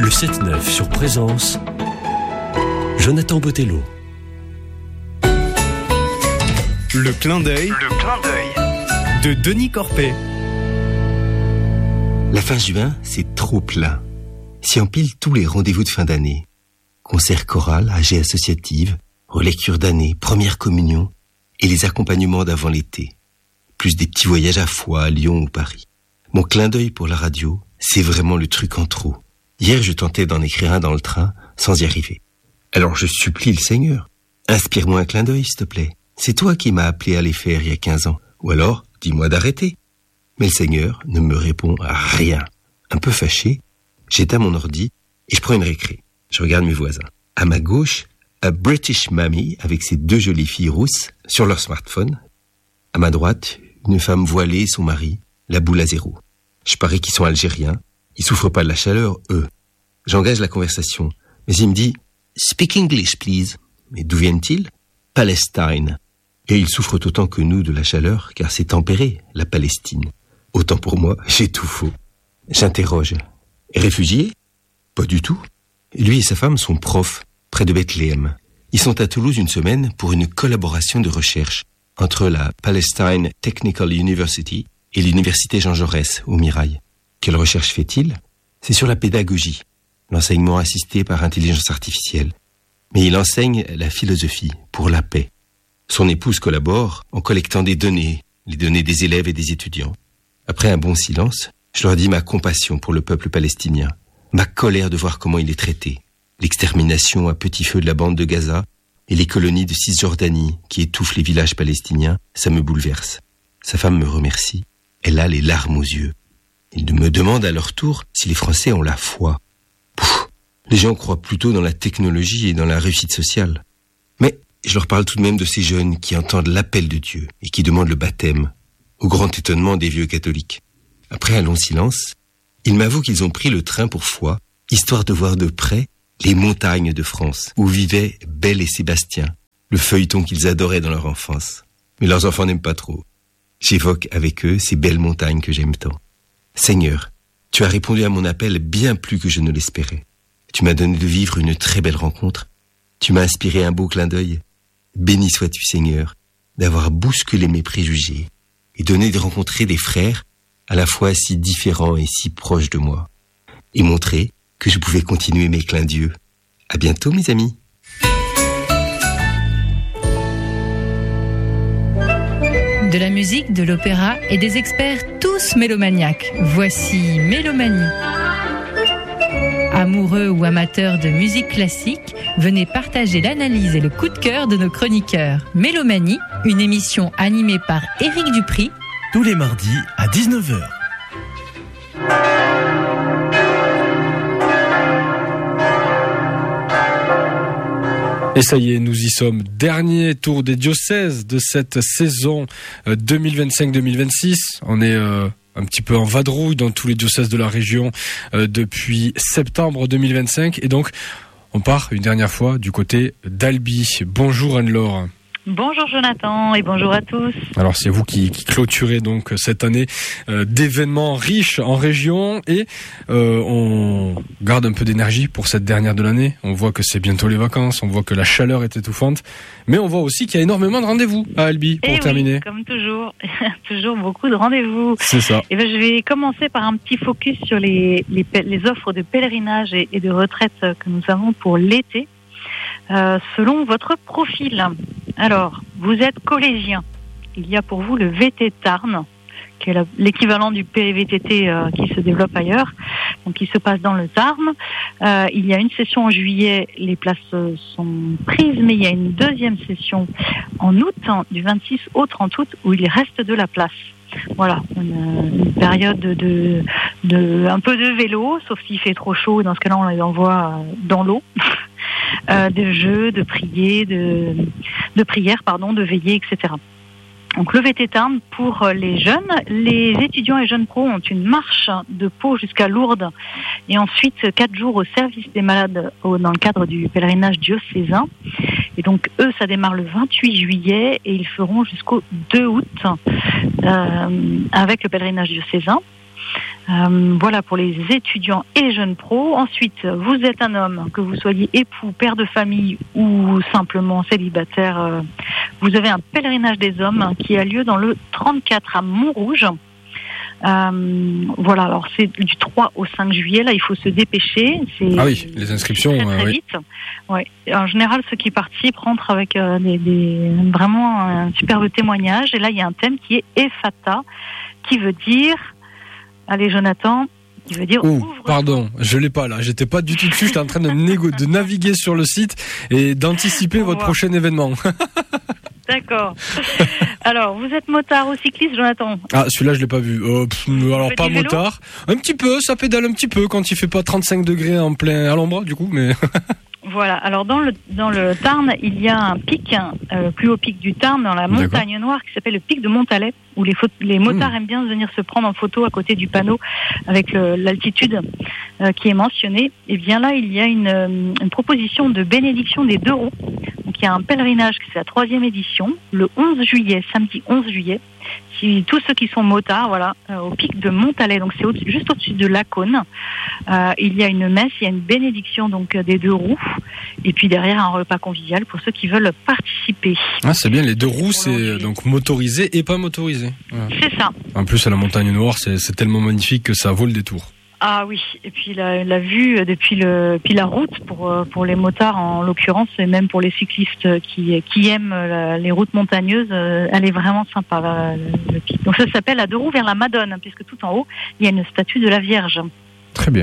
Le 7-9 sur Présence, Jonathan Botello. Le clin d'œil de Denis Corpet. La fin juin, c'est trop plein. S'y empilent tous les rendez-vous de fin d'année. Concerts choral, AG associative, relecture d'année, première communion et les accompagnements d'avant l'été. Plus des petits voyages à Foix, à Lyon ou Paris. Mon clin d'œil pour la radio, c'est vraiment le truc en trop. Hier, je tentais d'en écrire un dans le train, sans y arriver. Alors je supplie le Seigneur. Inspire-moi un clin d'œil, s'il te plaît. C'est toi qui m'as appelé à les faire il y a 15 ans. Ou alors, dis-moi d'arrêter. Mais le Seigneur ne me répond à rien. Un peu fâché, j'éteins mon ordi et je prends une récré. Je regarde mes voisins. À ma gauche, a British Mammy avec ses 2 jolies filles rousses sur leur smartphone. À ma droite, une femme voilée et son mari, la boule à zéro. Je parie qu'ils sont algériens. Ils souffrent pas de la chaleur, eux. J'engage la conversation. Mais il me dit « Speak English, please ». Mais d'où viennent-ils ? Palestine. Et ils souffrent autant que nous de la chaleur, car c'est tempéré, la Palestine. Autant pour moi, j'ai tout faux. J'interroge. Réfugiés ? Pas du tout. Lui et sa femme sont profs, près de Bethléem. Ils sont à Toulouse une semaine pour une collaboration de recherche entre la Palestine Technical University et l'université Jean Jaurès, au Mirail. Quelle recherche fait-il ? C'est sur la pédagogie, l'enseignement assisté par intelligence artificielle. Mais il enseigne la philosophie pour la paix. Son épouse collabore en collectant des données, les données des élèves et des étudiants. Après un bon silence, je leur dis ma compassion pour le peuple palestinien, ma colère de voir comment il est traité, l'extermination à petit feu de la bande de Gaza et les colonies de Cisjordanie qui étouffent les villages palestiniens, ça me bouleverse. Sa femme me remercie, elle a les larmes aux yeux. Ils me demandent à leur tour si les Français ont la foi. Les gens croient plutôt dans la technologie et dans la réussite sociale. Mais je leur parle tout de même de ces jeunes qui entendent l'appel de Dieu et qui demandent le baptême, au grand étonnement des vieux catholiques. Après un long silence, ils m'avouent qu'ils ont pris le train pour Foix, histoire de voir de près les montagnes de France, où vivaient Belle et Sébastien, le feuilleton qu'ils adoraient dans leur enfance. Mais leurs enfants n'aiment pas trop. J'évoque avec eux ces belles montagnes que j'aime tant. Seigneur, tu as répondu à mon appel bien plus que je ne l'espérais. Tu m'as donné de vivre une très belle rencontre. Tu m'as inspiré un beau clin d'œil. Béni sois-tu, Seigneur, d'avoir bousculé mes préjugés et donné de rencontrer des frères à la fois si différents et si proches de moi, et montrer que je pouvais continuer mes clins d'yeux. À bientôt, mes amis. De la musique, de l'opéra et des experts tous mélomaniaques. Voici Mélomanie. Amoureux ou amateurs de musique classique, venez partager l'analyse et le coup de cœur de nos chroniqueurs. Mélomanie, une émission animée par Éric Dupri, Tous les mardis à 19h. Et ça y est, nous y sommes. Dernier tour des diocèses de cette saison 2025-2026. On est un petit peu en vadrouille dans tous les diocèses de la région depuis septembre 2025. Et donc, on part une dernière fois du côté d'Albi. Bonjour Anne-Laure. Bonjour Jonathan et bonjour à tous. Alors c'est vous qui clôturez donc cette année d'événements riches en région et on garde un peu d'énergie pour cette dernière de l'année. On voit que c'est bientôt les vacances, on voit que la chaleur est étouffante, mais on voit aussi qu'il y a énormément de rendez-vous à Albi pour terminer. Oui, comme toujours, toujours beaucoup de rendez-vous. C'est ça. Et je vais commencer par un petit focus sur les offres de pèlerinage et de retraite que nous avons pour l'été. Selon votre profil. Alors, vous êtes collégien. Il y a pour vous le VT Tarn, qui est l'équivalent du PVTT qui se développe ailleurs, donc qui se passe dans le Tarn. Il y a une session en juillet, les places sont prises, mais il y a une deuxième session en août, du 26 au 30 août, où il reste de la place. Voilà, une période de un peu de vélo, sauf s'il fait trop chaud, dans ce cas-là on les envoie dans l'eau. De jeux, de prières, de veillées, etc. Donc le VT Tarn pour les jeunes, les étudiants et jeunes pros ont une marche de Pau jusqu'à Lourdes et ensuite 4 jours au service des malades dans le cadre du pèlerinage diocésain. Et donc eux, ça démarre le 28 juillet et ils feront jusqu'au 2 août avec le pèlerinage diocésain. Voilà pour les étudiants et jeunes pros. Ensuite, vous êtes un homme, que vous soyez époux, père de famille ou simplement célibataire. Vous avez un pèlerinage des hommes qui a lieu dans le 34 à Montrouge. Voilà, alors c'est du 3 au 5 juillet. Là, il faut se dépêcher. Ah oui, les inscriptions, très vite. Ouais. En général, ceux qui participent rentrent avec vraiment un superbe témoignage. Et là, il y a un thème qui est Ephata, qui veut dire... Allez, Jonathan, qui veut dire... Pardon, je l'ai pas là. J'étais pas du tout dessus. J'étais en train de naviguer sur le site et d'anticiper votre prochain événement. D'accord. Alors, vous êtes motard ou cycliste, Jonathan? Ah, celui-là, je l'ai pas vu. Alors, pas motard. Un petit peu, ça pédale un petit peu quand il fait pas 35 degrés en plein à l'ombre, du coup, mais... Voilà. Alors, dans le Tarn, il y a un pic, le plus haut pic du Tarn, dans la montagne noire, qui s'appelle le pic de Montalet, où les motards aiment bien venir se prendre en photo à côté du panneau avec l'altitude qui est mentionnée. Et bien là, il y a une proposition de bénédiction des 2 roues. Donc, il y a un pèlerinage, c'est la 3e édition, le 11 juillet, samedi 11 juillet. Tous ceux qui sont motards, voilà, au pic de Montalet, donc c'est juste au-dessus de Lacaune. Il y a une messe, il y a une bénédiction donc des 2 roues, et puis derrière un repas convivial pour ceux qui veulent participer. Ah, c'est bien, les 2 roues, c'est donc motorisé et pas motorisé. Voilà. C'est ça. En plus, à la montagne noire, c'est tellement magnifique que ça vaut le détour. Ah oui, et puis la vue depuis la route pour les motards en l'occurrence, et même pour les cyclistes qui aiment les routes montagneuses, elle est vraiment sympa le pic. Donc ça s'appelle à 2 roues vers la Madone, puisque tout en haut il y a une statue de la Vierge. Très bien.